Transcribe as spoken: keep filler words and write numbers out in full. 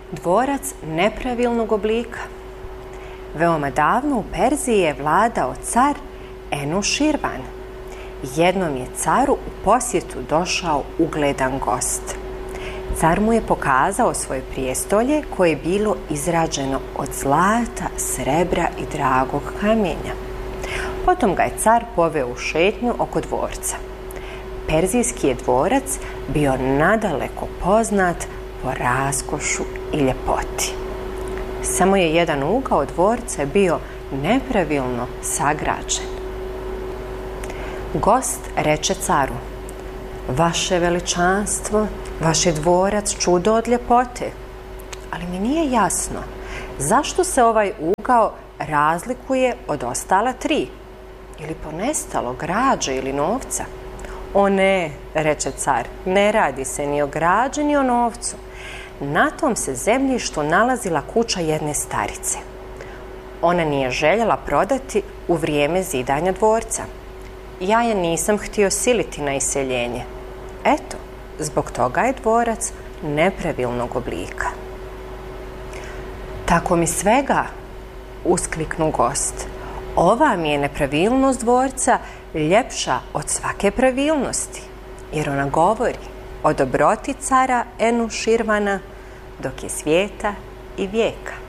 Dvorac nepravilnog oblika. Veoma davno u Perziji je vladao car Enuširvan. Jednom je caru u posjetu došao ugledan gost. Car mu je pokazao svoje prijestolje koje je bilo izrađeno od zlata, srebra i dragog kamenja. Potom ga je car poveo u šetnju oko dvorca. Perzijski je dvorac bio nadaleko poznat po raskošu i ljepoti. Samo je jedan ugao dvorca bio nepravilno sagrađen. Gost reče caru: "Vaše veličanstvo, vaš je dvorac čudo od ljepote, ali mi nije jasno zašto se ovaj ugao razlikuje od ostala tri, ili ponestalo građe ili novca." "O ne," reče car, "ne radi se ni o građi ni o novcu. Na tom se zemljištu nalazila kuća jedne starice. Ona nije željela prodati u vrijeme zidanja dvorca. Ja je nisam htio siliti na iseljenje. Eto, zbog toga je dvorac nepravilnog oblika." "Tako mi svega," uskliknu gost, "ova mi je nepravilnost dvorca ljepša od svake pravilnosti, jer ona govori o dobroti cara Enuširvana dok je svijeta i vijeka."